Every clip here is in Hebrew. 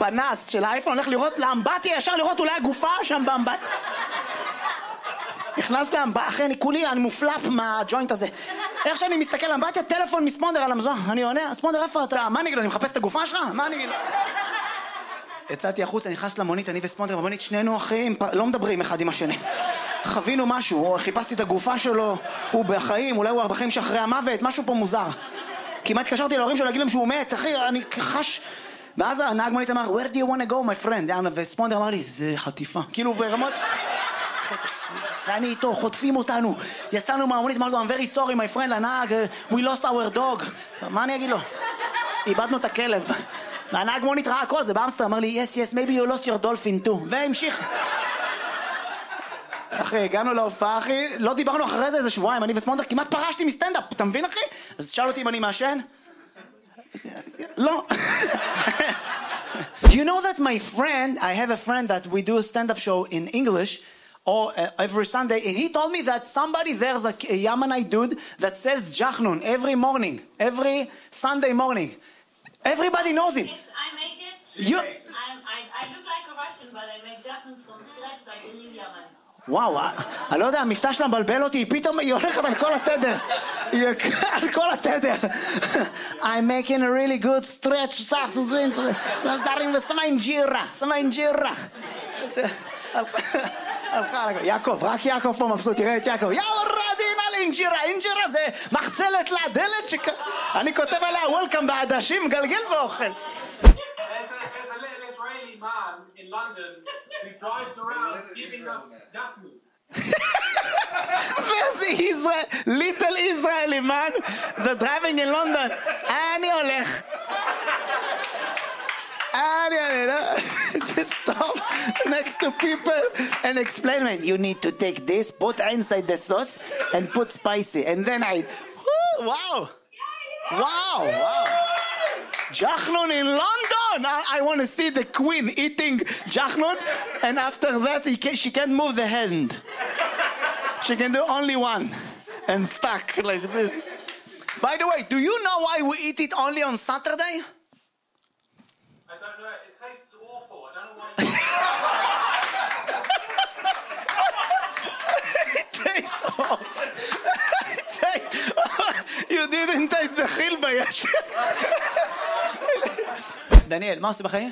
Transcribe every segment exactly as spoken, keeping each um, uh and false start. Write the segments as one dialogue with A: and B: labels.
A: הפנס של האייפון הולך לראות לאמבטיה, ישר לראות אולי הגופה שם באמבט. נכנס לאמבטיה, אחרי אני כולי, אני מופלפ מהג'וינט הזה. איך שאני מסתכל לאמבטיה, טלפון מספונדר על המזון. אני עונה, ספונדר איפה אתה? מה אני אגיד לו? אני מחפש את הגופה שלך? מה אני אגיד לו? יצאתי החוץ, אני נכנס למונית, אני וספונדר במונית, שנינו אחים, לא מדברים אחד עם השני. חווינו משהו, חיפשתי את הגופה שלו, הוא בחיים, אולי הוא בחיים שאחרי המוות, משהו פה מוזר. כמעט התקשרתי להורים שלו להגיד להם שהוא מת, אחי, אני חש... ואז הנהג מונית אמר, where do you want to go, my friend? וספונדר אמר לי, זה חטיפה. כאילו ברמות... ואני איתו, חוטפים אותנו. יצאנו מהמונית, אמרנו, I'm very sorry, my friend, הנהג, we lost our dog. מה אני אגיד לו? איבדנו את הכלב. והנהג מונית ראה הכל, זה באמסטר, אמר לי, yes, yes, maybe you lost your dolphin too. והמשיך. אחי, הגענו להופעה, אחי, לא דיברנו אחרי זה איזה שבועיים, אני וספונדר, כמעט פרשתי מסטנדאפ, אתה מבין, אחי? אז שאל אותי אם אני מעשן? לא. Do you know that my friend, I have a friend that we do a stand-up show in English, or uh, every Sunday, and he told me that somebody there's a, a Yemenite dude that sells jachnun every morning, every Sunday morning. Everybody knows him.
B: Yes, I make it.
A: You...
B: I, I, I look like a Russian, but I make jachnun from scratch like a real Yemen.
A: וואו, אני לא יודע, המבטא שלה מבלבל אותי, פתאום היא הולכת על כל התדר. היא על כל התדר. I'm making a really good stretch, דברים ושמה אינג'ירה, שמה אינג'ירה. הלכה, יעקב, רק יעקב פה מבסוט, תראה את יעקב. יאו רדין על אינג'ירה, אינג'ירה זה מחצלת לדלת שכ... אני כותב עליה וולקאם בעדשים, גלגל ואוכל.
C: Man in London who drives around giving us jachnun.
A: There's a Israel, little Israeli man that's driving in London. אני הולך. אני הולך. Just stop next to people and explain, man, you need to take this, put inside the sauce and put spicy. And then I, wow. Wow, wow. Jachnun in London! I, I want to see the queen eating jachnun, and after that he can, she can't move the hand. She can do only one, and stuck like this. By the way, do you know why we eat it only on Saturday?
C: I don't know, it tastes awful, I don't know why.
A: It tastes awful. It tastes... You didn't taste the chilba yet. דניאל, מה עושה בחיים?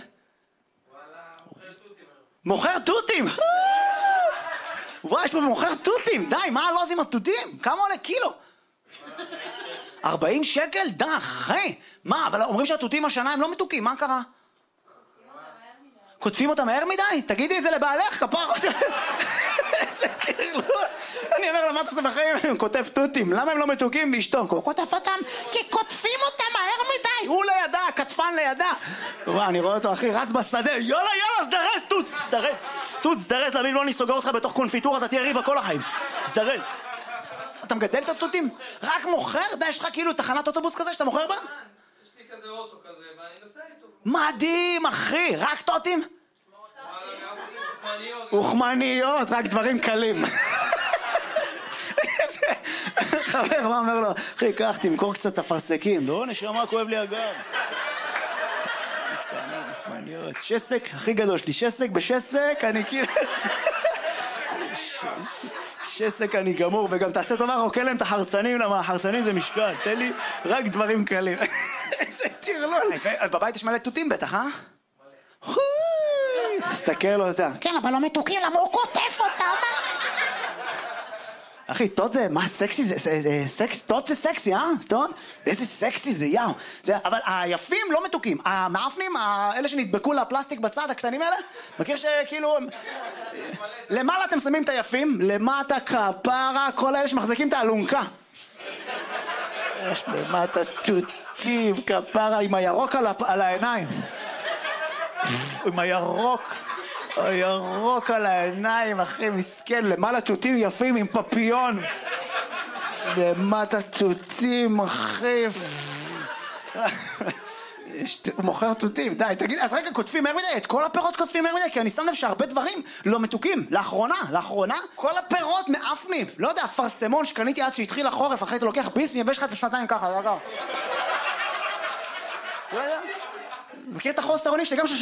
A: מוכר תותים! וואי, יש פה מוכר תותים! די, מה לא עושים התותים? כמה עולה קילו? ארבעים שקל? די, אחי! מה, אבל אומרים שהתותים השנה הם לא מתוקים, מה קרה? כותבים אותם מהר מדי? תגידי את זה לבעלך, כפר! איזה תרלול! אני אומר לו, מה אתה עושה בחיים? אני כותב תותים, למה הם לא מתוקים באשתו? הוא כותב אותם כי כותבים אותם מהר מדי! הוא לידה, כתפן לידה! וואי, אני רואה אותו, אחי, רץ בשדה, יאללה, יאללה, סדרס, תות, סדרס! תות, סדרס, להבין, לא אני סוגר אותך בתוך קונפיטורה, אתה תהיה ריבה כל החיים. סדרס! אתה מגדל את התותים? רק מוכר? די, יש לך כאילו תחנת אוטובוס כזה שאתה מוכר בה?
C: יש לי כזה אוטו כזה, ואני נוסע איתו.
A: מדהים, אחי! רק תותים? אוכמניות, רק דברים קלים. חבר, מה אומר לו? אחי, קח, תמכור קצת אפרסקים. לא, נשמה, כואב לי הגב. קטנות, אוכמניות. שסק, הכי גדול שלי. שסק בשסק, אני כאילו... שסק אני גמור, וגם תעשה טובה, רוקה להם את החרצנים, למה החרצנים זה משקל. תן לי רק דברים קלים. איזה תרלול. בבית יש מלא תותים בטח, אה? תסתכל לו אותה. כן, אבל לא מתוקים, למה הוא כותף אותה? אחי, תות זה, מה סקסי זה? סקס, תות זה סקסי, אה? תות? איזה סקסי זה, יאו. אבל היפים לא מתוקים. המאפנים, אלה שנדבקו לפלסטיק בצד, הקטנים האלה, מכיר שכאילו... למעלה אתם שמים את היפים, למטה כפרה, כל האלה שמחזיקים את האלונקה. יש למטה תותים, כפרה, עם הירוק על העיניים. עם הירוק, הירוק על העיניים, אחי, מסכן, למעלה תותים יפים עם פפיון. למטה תותים, אחי. הוא מוכר תותים, די, תגיד, אז רגע, כותבים מהר מדי, את כל הפירות כותבים מהר מדי, כי אני שם לב שהרבה דברים לא מתוקים. לאחרונה, לאחרונה, כל הפירות מאפנים. לא יודע, פרסמון שקניתי אז שהתחיל החורף, אחרי אתה לוקח ביס, מייבש לך את השנתיים ככה, זה אגב. מכיר את החוסר אונים שלי גם